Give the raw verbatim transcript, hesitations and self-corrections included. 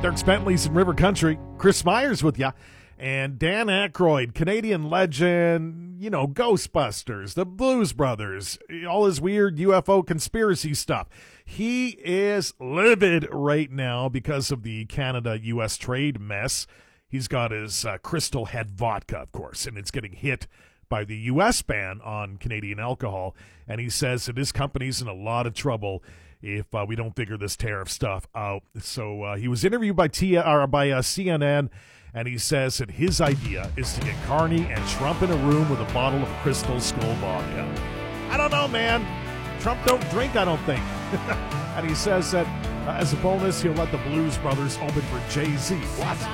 Dirk Bentley's in River Country. Chris Myers with ya. And Dan Aykroyd, Canadian legend, you know, Ghostbusters, the Blues Brothers, all his weird U F O conspiracy stuff. He is livid right now because of the Canada-U S trade mess. He's got his uh, Crystal Head vodka, of course, and it's getting hit by the U S ban on Canadian alcohol. And he says that his company's in a lot of trouble if uh, we don't figure this tariff stuff out. So uh, he was interviewed by T- or by uh, C N N, and he says that his idea is to get Carney and Trump in a room with a bottle of Crystal Skull vodka. I don't know, man. Trump don't drink, I don't think. And he says that uh, as a bonus, he'll let the Blues Brothers open for Jay-Z. What?